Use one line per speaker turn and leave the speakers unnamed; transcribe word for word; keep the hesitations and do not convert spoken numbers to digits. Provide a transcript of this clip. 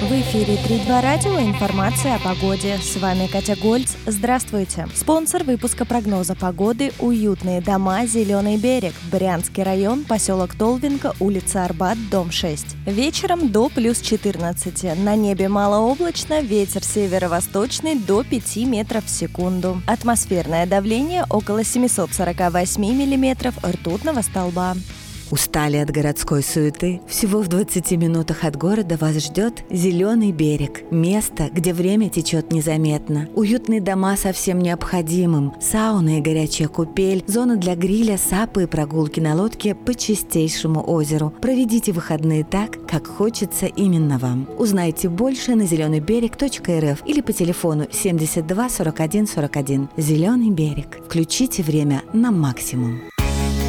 В эфире три два радио. Информация о погоде. С вами Катя Гольц. Здравствуйте. Спонсор выпуска прогноза погоды — уютные дома «Зеленый берег». Брянский район, поселок Толвинка, улица Арбат, дом шесть. Вечером до плюс четырнадцати. На небе малооблачно, ветер северо-восточный до пяти метров в секунду. Атмосферное давление около семьсот сорок восемь миллиметров ртутного столба.
Устали от городской суеты? Всего в двадцати минутах от города вас ждет «Зеленый берег». Место, где время течет незаметно. Уютные дома со всем необходимым. Сауна и горячая купель. Зона для гриля, сапы и прогулки на лодке по чистейшему озеру. Проведите выходные так, как хочется именно вам. Узнайте больше на зеленый берег точка эр эф или по телефону семьдесят два сорок один сорок один. «Зеленый берег». Включите время на максимум.